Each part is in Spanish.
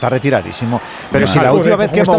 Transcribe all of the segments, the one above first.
está retiradísimo. Pero si la última vez que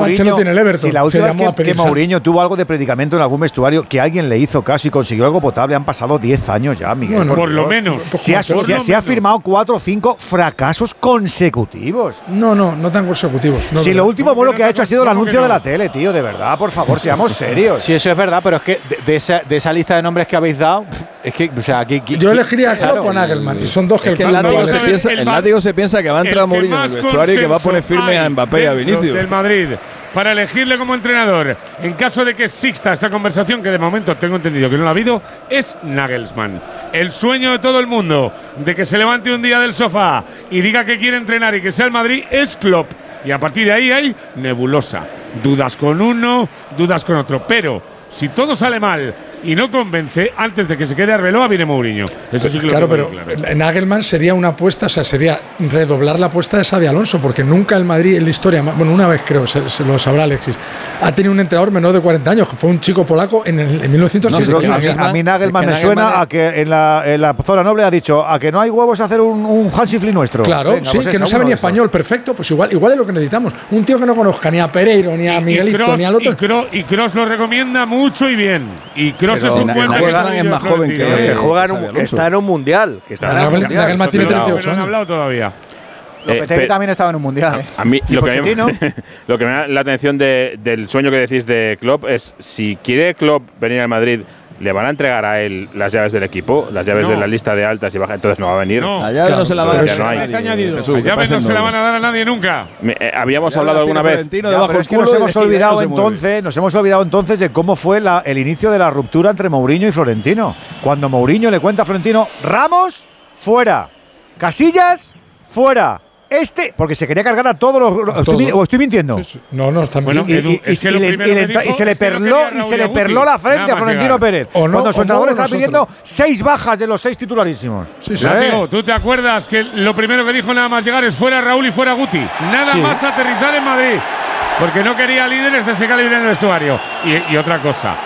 Mourinho tuvo algo de predicamento en algún vestuario, que alguien le hizo caso y consiguió algo potable, han pasado 10 años ya, Miguel. Bueno, por lo menos. Se ha firmado 4 o 5 fracasos consecutivos. No tan consecutivos. Si lo último bueno que ha hecho ha sido el anuncio de la tele, tío, de verdad, por favor, seamos serios. Sí, eso es verdad, pero es que de esa lista de nombres que habéis dado, es que, o sea, yo elegiría a Klopp o a Nagelsmann, y son dos que el látigo se piensa que va a entrar Mourinho en el vestuario y que va a poner firme a Mbappé y a Vinicius. Del Madrid, para elegirle como entrenador, en caso de que exista esa conversación, que de momento tengo entendido que no la ha habido, es Nagelsmann. El sueño de todo el mundo de que se levante un día del sofá y diga que quiere entrenar y que sea el Madrid es Klopp. Y a partir de ahí hay nebulosa. Dudas con uno, dudas con otro. Pero si todo sale mal y no convence, antes de que se quede Arbeloa viene Mourinho. Eso sí que claro, pero Nagelsmann sería una apuesta, o sea, sería redoblar la apuesta de Xabi Alonso, porque nunca el Madrid en la historia, bueno, una vez creo, se lo sabrá Alexis, ha tenido un entrenador menor de 40 años, que fue un chico polaco en 1930. A mí Nagelsmann me suena a que en la zona noble ha dicho a que no hay huevos a hacer un Hansi Flick nuestro. Claro, venga, sí, pues que no sabe ni español, perfecto, pues igual es lo que necesitamos. Un tío que no conozca ni a Pereiro, ni a Miguelito, ni al otro. Y Kroos lo recomienda mucho y bien. Y Kroos es un buen es más joven que está en un mundial. Nagelsmann tiene 38 años. No han hablado todavía. Lopetegui también estaba en un mundial. A mí lo que me da la atención del sueño que decís de Klopp es, si quiere Klopp venir al Madrid, ¿le van a entregar a él las llaves del equipo? Las llaves de la lista de altas y bajas, entonces no va a venir. La llave no se la van a dar. Las llaves no se la van a dar a nadie nunca. Habíamos hablado alguna vez. Nos hemos olvidado entonces de cómo fue el inicio de la ruptura entre Mourinho y Florentino. Cuando Mourinho le cuenta a Florentino, Ramos, fuera. Casillas, fuera. Porque se quería cargar a todos los. ¿O estoy mintiendo? Sí. No, está bueno, y se le perló la frente a Florentino Pérez. Cuando su entrenador estaba pidiendo 6 bajas de los 6 titularísimos. Látigo, ¿tú te acuerdas que lo primero que dijo nada más llegar es fuera Raúl y fuera Guti? Nada más aterrizar en Madrid. Porque no quería líderes de ese calibre en el vestuario. Y otra cosa,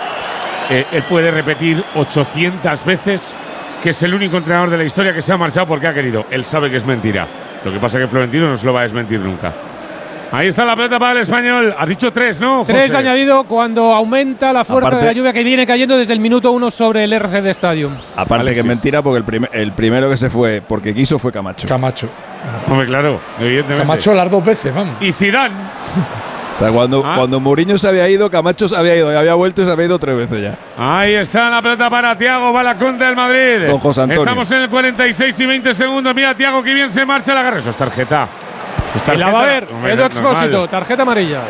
él puede repetir 800 veces que es el único entrenador de la historia que se ha marchado porque ha querido. Él sabe que es mentira. Lo que pasa es que Florentino no se lo va a desmentir nunca. Ahí está la pelota para el Español. Has dicho 3, ¿no, José? 3 añadido cuando aumenta la fuerza de la lluvia que viene cayendo desde el minuto 1 sobre el RCD Stadium. Aparte Alexis, que es mentira porque el primero que se fue porque quiso fue Camacho. Hombre, claro, evidentemente. Camacho las 2 veces, vamos. Y Zidane. O sea, cuando Mourinho se había ido, Camacho se había ido y había vuelto y se había ido 3 veces ya. Ahí está la pelota para Thiago, va la contra del Madrid. Don José Antonio. Estamos en el 46 y 20 segundos. Mira, Thiago, que bien se marcha la garra. Eso es tarjeta. Y la va a ver, Edu Expósito, tarjeta amarilla.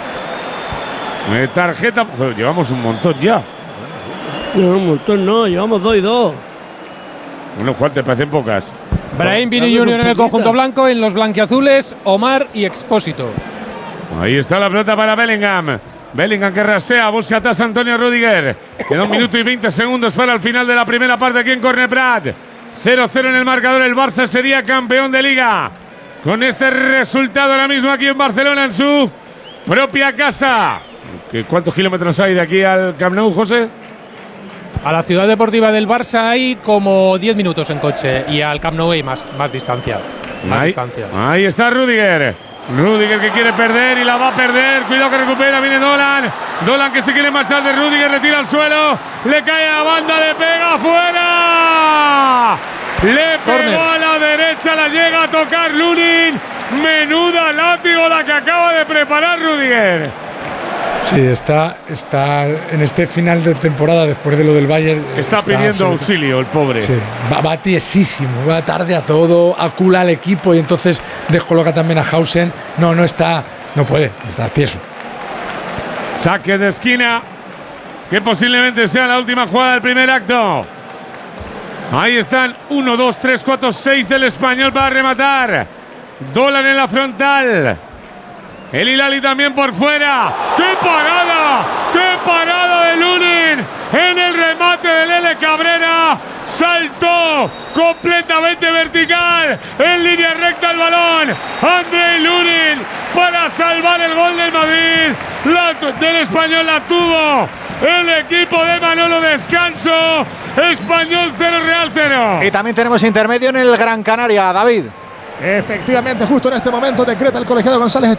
Tarjeta. Joder, llevamos un montón ya. No, un montón no, llevamos 2 y 2. Bueno, Juan, te parecen pocas. Brahim Vini Jr. en el conjunto blanco, en los blanquiazules, Omar y Expósito. Ahí está la pelota para Bellingham. Bellingham que rasea, busca atrás Antonio Rüdiger. Queda 1 minuto y 20 segundos para el final de la primera parte aquí en Corner Prat. 0-0 en el marcador, el Barça sería campeón de Liga. Con este resultado ahora mismo aquí en Barcelona, en su propia casa. ¿Cuántos kilómetros hay de aquí al Camp Nou, José? A la ciudad deportiva del Barça hay como 10 minutos en coche y al Camp Nou hay más distancia. Ahí está Rüdiger. Rüdiger que quiere perder y la va a perder. Cuidado que recupera, viene Dolan. Dolan que se quiere marchar de Rüdiger, le tira al suelo. Le cae a la banda, le pega fuera. Le pegó a la derecha, la llega a tocar Lunin. Menuda látigo la que acaba de preparar Rüdiger. Sí, está en este final de temporada, después de lo del Bayern. Está pidiendo auxilio el pobre. Sí, va tiesísimo, va tarde a todo, acula al equipo y entonces descoloca también a Hausen. No puede, está tieso. Saque de esquina, que posiblemente sea la última jugada del primer acto. Ahí están 1, 2, 3, 4, 6 del Español para rematar. Dolan en la frontal. El Hilali también por fuera. ¡Qué parada! ¡Qué parada de Lunin! En el remate de Lele Cabrera. Saltó completamente vertical. En línea recta el balón. Andrei Lunin para salvar el gol del Madrid. Del Español la tuvo el equipo de Manolo. Descanso. Español 0, Real 0. Y también tenemos intermedio en el Gran Canaria, David. Efectivamente, justo en este momento decreta el colegiado González